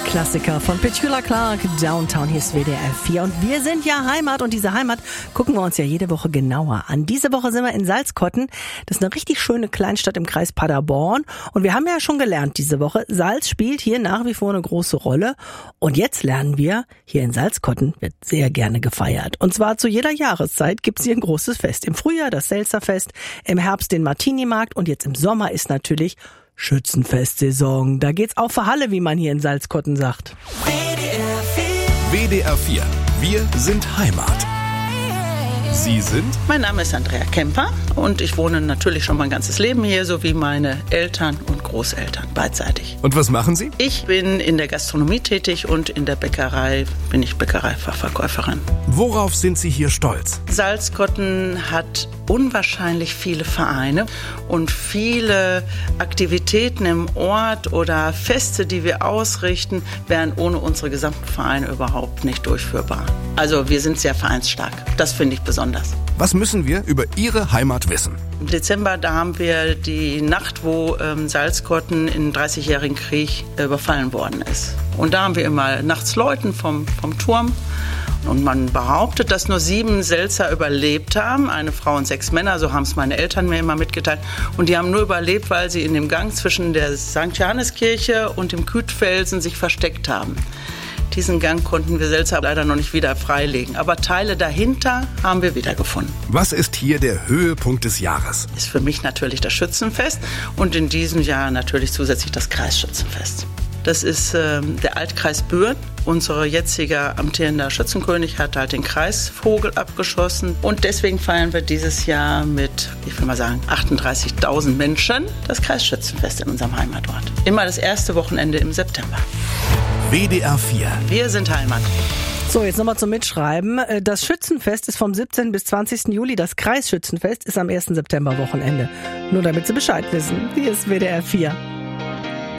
Klassiker von Petula Clark, Downtown, hier ist WDR 4 und wir sind ja Heimat und diese Heimat gucken wir uns ja jede Woche genauer an. Diese Woche sind wir in Salzkotten, das ist eine richtig schöne Kleinstadt im Kreis Paderborn und wir haben ja schon gelernt diese Woche, Salz spielt hier nach wie vor eine große Rolle und jetzt lernen wir, hier in Salzkotten wird sehr gerne gefeiert und zwar zu jeder Jahreszeit gibt's hier ein großes Fest. Im Frühjahr das Selzerfest, im Herbst den Martini-Markt und jetzt im Sommer ist natürlich Schützenfestsaison. Da geht's auch für Halle, wie man hier in Salzkotten sagt. WDR 4. Wir sind Heimat. Sie sind? Mein Name ist Andrea Kemper und ich wohne natürlich schon mein ganzes Leben hier, so wie meine Eltern und Großeltern, beidseitig. Und was machen Sie? Ich bin in der Gastronomie tätig und in der Bäckerei bin ich Bäckereifachverkäuferin. Worauf sind Sie hier stolz? Salzkotten hat unwahrscheinlich viele Vereine und viele Aktivitäten im Ort oder Feste, die wir ausrichten, wären ohne unsere gesamten Vereine überhaupt nicht durchführbar. Also wir sind sehr vereinsstark. Das finde ich besonders. Was müssen wir über Ihre Heimat wissen? Im Dezember, da haben wir die Nacht, wo Salzkotten im 30-jährigen Krieg überfallen worden ist. Und da haben wir immer nachts Läuten vom Turm. Und man behauptet, dass nur 7 Selzer überlebt haben, eine Frau und 6 Männer, so haben es meine Eltern mir immer mitgeteilt. Und die haben nur überlebt, weil sie in dem Gang zwischen der St. Johanneskirche und dem Kütfelsen sich versteckt haben. Diesen Gang konnten wir Selzer leider noch nicht wieder freilegen, aber Teile dahinter haben wir wiedergefunden. Was ist hier der Höhepunkt des Jahres? Ist für mich natürlich das Schützenfest und in diesem Jahr natürlich zusätzlich das Kreisschützenfest. Das ist der Altkreis Büren. Unser jetziger amtierender Schützenkönig hat halt den Kreisvogel abgeschossen. Und deswegen feiern wir dieses Jahr mit, ich will mal sagen, 38.000 Menschen das Kreisschützenfest in unserem Heimatort. Immer das erste Wochenende im September. WDR 4. Wir sind Heimat. So, jetzt nochmal zum Mitschreiben. Das Schützenfest ist vom 17. bis 20. Juli. Das Kreisschützenfest ist am 1. September Wochenende. Nur damit Sie Bescheid wissen. Hier ist WDR 4.